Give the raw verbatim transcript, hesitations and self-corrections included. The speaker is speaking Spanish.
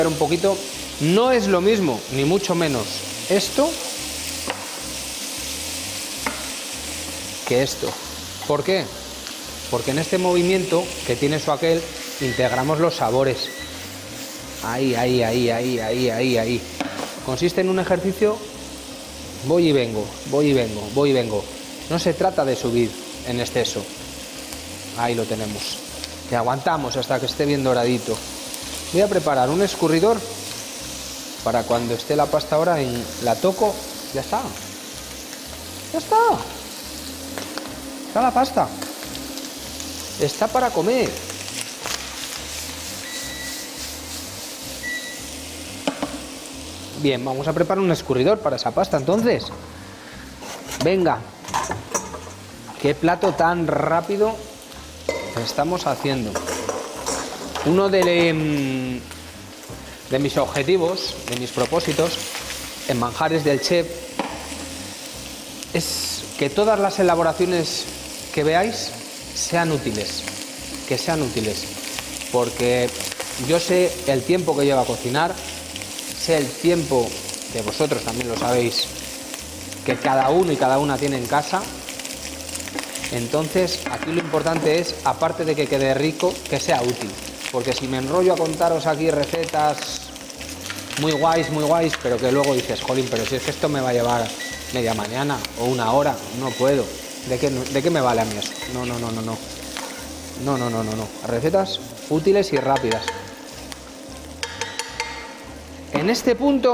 Un poquito, no es lo mismo, ni mucho menos esto que esto. ¿Por qué? Porque en este movimiento que tiene su aquel integramos los sabores. Ahí, ahí, ahí, ahí, ahí, ahí, ahí. Consiste en un ejercicio, voy y vengo, voy y vengo, voy y vengo. No se trata de subir en exceso. Ahí lo tenemos. Y aguantamos hasta que esté bien doradito. Voy a preparar un escurridor para cuando esté la pasta ahora en la toco, ya está. Ya está. Está la pasta. Está para comer. Bien, vamos a preparar un escurridor para esa pasta entonces. Venga. Qué plato tan rápido estamos haciendo. Uno de, de mis objetivos, de mis propósitos en Manjares del Chef es que todas las elaboraciones que veáis sean útiles, que sean útiles, porque yo sé el tiempo que lleva a cocinar, sé el tiempo, que vosotros también lo sabéis, que cada uno y cada una tiene en casa. Entonces aquí lo importante es, aparte de que quede rico, que sea útil. Porque si me enrollo a contaros aquí recetas muy guays, muy guays, pero que luego dices, jolín, pero si es que esto me va a llevar media mañana o una hora, no puedo. ¿De qué, de qué me vale a mí eso? No, no, no, no, no. No, no, no, no, no. Recetas útiles y rápidas. En este punto